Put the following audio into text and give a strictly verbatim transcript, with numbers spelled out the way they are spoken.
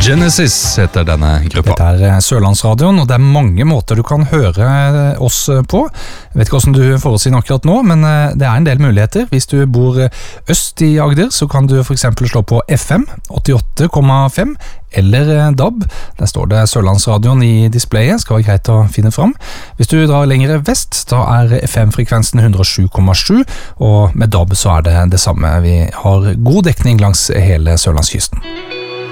Genesis heter denne gruppa. Dette er Sørlandsradioen, og det er mange måter du kan høre oss på. Jeg vet ikke hvordan du får oss inn akkurat nå, men det er en del muligheter. Hvis du bor øst i Agder, så kan du for eksempel slå på F M åttiåtte komma fem eller D A B. Der står det Sørlandsradioen i displayet, skal være greit å finne fram. Hvis du drar lenger vest, da er F M-frekvensen hundre og sju komma sju, og med D A B så er det det samme. Vi har god dekning langs hele Sørlandskysten.